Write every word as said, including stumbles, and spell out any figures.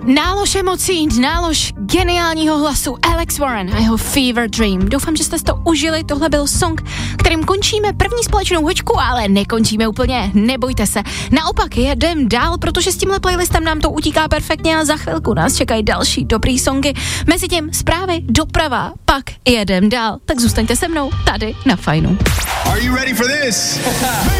Nálož emocí, nálož geniálního hlasu Alex Warren a jeho Fever Dream. Doufám, že jste si to užili, tohle byl song, kterým končíme první společnou hoďku, ale nekončíme úplně, nebojte se. Naopak jedem dál, protože s tímhle playlistem nám to utíká perfektně a za chvilku nás čekají další dobrý songy. Mezitím zprávy, doprava, pak jedem dál. Tak zůstaňte se mnou tady na Fajnu. Are you ready for this?